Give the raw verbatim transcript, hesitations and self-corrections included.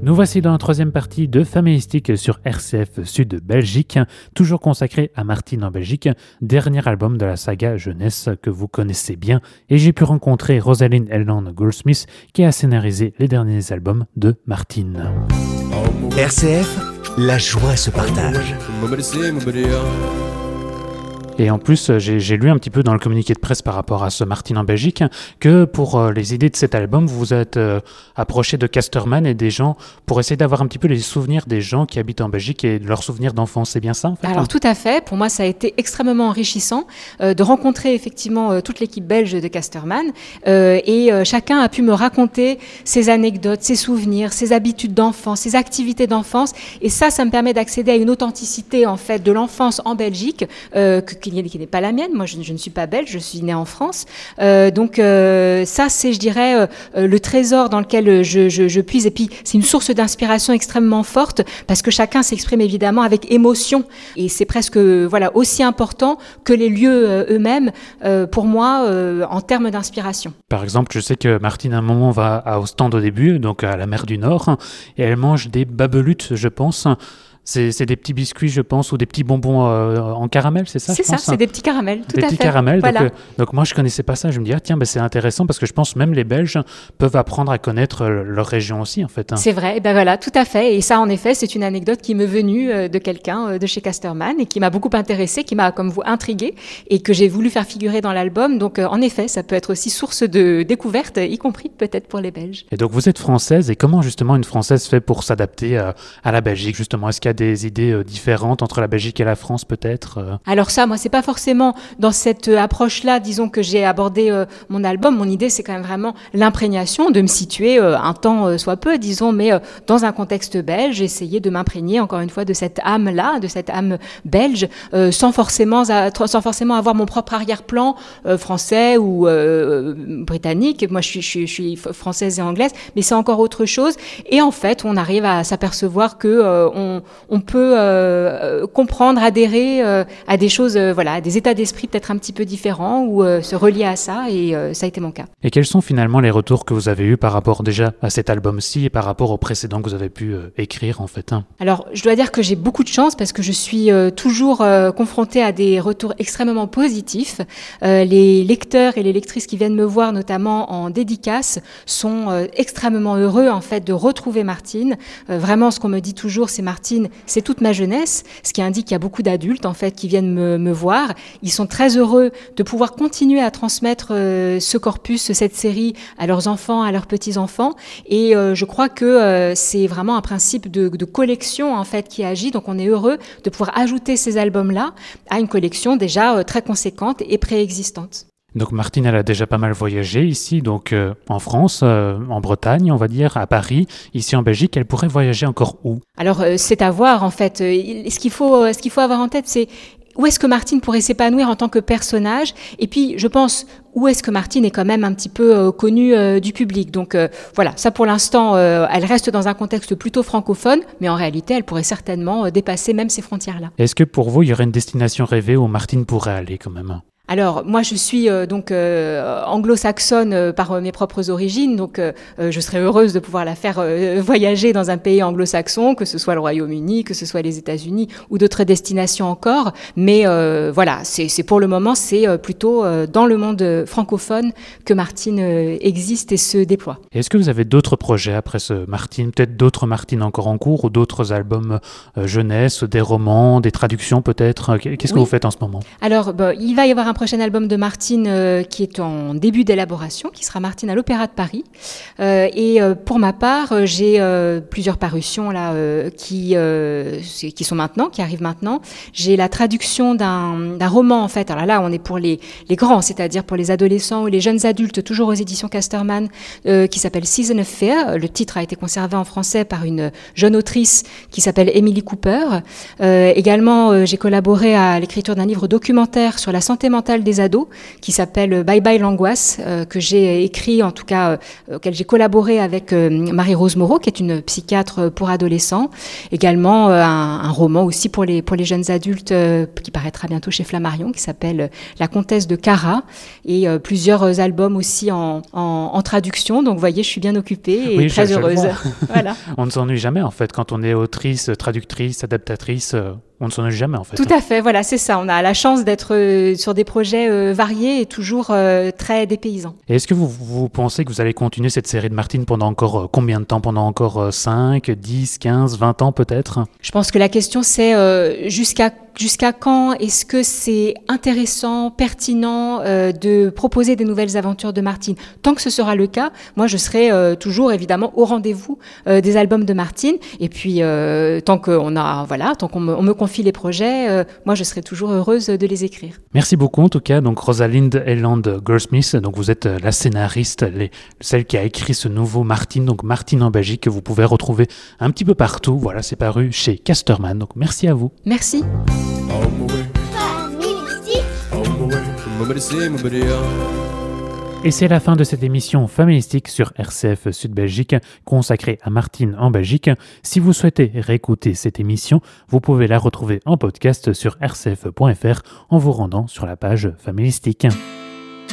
Nous voici dans la troisième partie de Faméistique sur R C F Sud Belgique, toujours consacré à Martine en Belgique, dernier album de la saga jeunesse que vous connaissez bien, et j'ai pu rencontrer Rosalind Elland Goldsmith qui a scénarisé les derniers albums de Martine. R C F, la joie se partage. Et en plus, j'ai, j'ai lu un petit peu dans le communiqué de presse par rapport à ce Martine en Belgique que pour euh, les idées de cet album, vous vous êtes euh, approché de Casterman et des gens pour essayer d'avoir un petit peu les souvenirs des gens qui habitent en Belgique et leurs souvenirs d'enfance. C'est bien ça en fait? Alors tout à fait. Pour moi, ça a été extrêmement enrichissant euh, de rencontrer effectivement euh, toute l'équipe belge de Casterman euh, et euh, chacun a pu me raconter ses anecdotes, ses souvenirs, ses habitudes d'enfance, ses activités d'enfance. Et ça, ça me permet d'accéder à une authenticité en fait de l'enfance en Belgique euh, que qui n'est pas la mienne. Moi, je, je ne suis pas belge, je suis née en France. Euh, donc, euh, ça, c'est, je dirais, euh, le trésor dans lequel je, je, je puise. Et puis, c'est une source d'inspiration extrêmement forte parce que chacun s'exprime évidemment avec émotion. Et c'est presque, voilà, aussi important que les lieux euh, eux-mêmes, euh, pour moi, euh, en termes d'inspiration. Par exemple, je sais que Martine, à un moment, va à Ostende au début, donc à la mer du Nord, et elle mange des babelutes, je pense. C'est, c'est des petits biscuits, je pense, ou des petits bonbons euh, en caramel, c'est ça? C'est ça, c'est des petits caramels, tout des à petits fait. caramels, voilà. donc, euh, donc moi je connaissais pas ça, je me dis ah tiens, bah, c'est intéressant parce que je pense même les Belges peuvent apprendre à connaître euh, leur région aussi en fait. Hein. C'est vrai, et ben voilà, tout à fait. Et ça en effet, c'est une anecdote qui m'est venue euh, de quelqu'un euh, de chez Casterman et qui m'a beaucoup intéressée, qui m'a comme vous intriguée et que j'ai voulu faire figurer dans l'album. Donc euh, en effet, ça peut être aussi source de découverte, y compris peut-être pour les Belges. Et donc vous êtes française, et comment justement une Française fait pour s'adapter euh, à la Belgique justement? Est-ce qu'il y a des idées euh, différentes entre la Belgique et la France peut-être euh... Alors ça, moi, c'est pas forcément dans cette euh, approche-là, disons, que j'ai abordé euh, mon album. Mon idée, c'est quand même vraiment l'imprégnation, de me situer euh, un temps euh, soit peu, disons, mais euh, dans un contexte belge, essayer de m'imprégner, encore une fois, de cette âme-là, de cette âme belge, euh, sans forcément, sans forcément avoir mon propre arrière-plan euh, français ou euh, britannique. Moi, je suis, je, suis, je suis française et anglaise, mais c'est encore autre chose. Et en fait, on arrive à s'apercevoir que euh, on, on peut euh, Euh, comprendre, adhérer euh, à des choses, euh, voilà, à des états d'esprit peut-être un petit peu différents ou euh, se relier à ça, et euh, ça a été mon cas. Et quels sont finalement les retours que vous avez eus par rapport déjà à cet album-ci et par rapport au précédent que vous avez pu euh, écrire en fait hein? Alors, je dois dire que j'ai beaucoup de chance parce que je suis euh, toujours euh, confrontée à des retours extrêmement positifs. Euh, les lecteurs et les lectrices qui viennent me voir, notamment en dédicace, sont euh, extrêmement heureux en fait de retrouver Martine. Euh, vraiment, ce qu'on me dit toujours, c'est Martine, c'est toute ma jeunesse. Ce qui indique qu'il y a beaucoup d'adultes en fait qui viennent me, me voir. Ils sont très heureux de pouvoir continuer à transmettre euh, ce corpus, cette série à leurs enfants, à leurs petits-enfants. Et euh, je crois que euh, c'est vraiment un principe de, de collection en fait qui agit. Donc on est heureux de pouvoir ajouter ces albums-là à une collection déjà euh, très conséquente et préexistante. Donc Martine, elle a déjà pas mal voyagé ici, donc euh, en France, euh, en Bretagne, on va dire, à Paris, ici en Belgique. Elle pourrait voyager encore où? Alors euh, c'est à voir en fait. Euh, ce qu'il faut, euh, ce qu'il faut avoir en tête, c'est où est-ce que Martine pourrait s'épanouir en tant que personnage? Et puis, je pense, où est-ce que Martine est quand même un petit peu euh, connue euh, du public? Donc euh, voilà, ça pour l'instant, euh, elle reste dans un contexte plutôt francophone, mais en réalité, elle pourrait certainement euh, dépasser même ces frontières-là. Est-ce que pour vous, il y aurait une destination rêvée où Martine pourrait aller quand même? Alors moi je suis euh, donc euh, anglo-saxonne euh, par euh, mes propres origines, donc euh, je serais heureuse de pouvoir la faire euh, voyager dans un pays anglo-saxon, que ce soit le Royaume-Uni, que ce soit les États-Unis ou d'autres destinations encore. Mais euh, voilà, c'est, c'est pour le moment c'est euh, plutôt euh, dans le monde francophone que Martine euh, existe et se déploie. Et est-ce que vous avez d'autres projets après ce Martine, peut-être d'autres Martine encore en cours ou d'autres albums euh, jeunesse, des romans, des traductions peut-être? Qu'est-ce que oui. vous faites en ce moment? Alors bah, il va y avoir un prochain album de Martine euh, qui est en début d'élaboration, qui sera Martine à l'Opéra de Paris. Euh, et euh, pour ma part, euh, j'ai euh, plusieurs parutions là euh, qui euh, qui sont maintenant, qui arrivent maintenant. J'ai la traduction d'un, d'un roman en fait. Alors là, on est pour les les grands, c'est-à-dire pour les adolescents ou les jeunes adultes, toujours aux éditions Casterman, euh, qui s'appelle Season of Fear. Le titre a été conservé en français par une jeune autrice qui s'appelle Emily Cooper. Euh, également, euh, j'ai collaboré à l'écriture d'un livre documentaire sur la santé mentale mentale des ados qui s'appelle Bye Bye l'angoisse, euh, que j'ai écrit, en tout cas, euh, auquel j'ai collaboré avec euh, Marie-Rose Moreau, qui est une psychiatre pour adolescents. Également euh, un, un roman aussi pour les, pour les jeunes adultes euh, qui paraîtra bientôt chez Flammarion, qui s'appelle La Comtesse de Cara, et euh, plusieurs albums aussi en, en, en traduction. Donc, vous voyez, je suis bien occupée et oui, très je, je heureuse. Voilà. On ne s'ennuie jamais, en fait, quand on est autrice, traductrice, adaptatrice. Euh... On ne s'ennuie jamais, en fait. Tout à fait, voilà, c'est ça. On a la chance d'être euh, sur des projets euh, variés et toujours euh, très dépaysants. Et est-ce que vous, vous pensez que vous allez continuer cette série de Martine pendant encore euh, combien de temps ? Pendant encore euh, cinq, dix, quinze, vingt ans peut-être ? Je pense que la question c'est euh, jusqu'à jusqu'à quand est-ce que c'est intéressant, pertinent euh, de proposer des nouvelles aventures de Martine ? Tant que ce sera le cas, moi je serai euh, toujours évidemment au rendez-vous euh, des albums de Martine. Et puis euh, tant qu'on a, voilà, tant qu'on me, on me confie les projets, euh, moi je serai toujours heureuse de les écrire. Merci beaucoup en tout cas. Donc Rosalind Elland Goldsmith, donc vous êtes la scénariste, les, celle qui a écrit ce nouveau Martine, donc Martine en Belgique, que vous pouvez retrouver un petit peu partout. Voilà, c'est paru chez Casterman. Donc merci à vous. Merci. Et c'est la fin de cette émission Familistique sur R C F Sud Belgique consacrée à Martine en Belgique. Si vous souhaitez réécouter cette émission, vous pouvez la retrouver en podcast sur r c f point f r en vous rendant sur la page Familistique.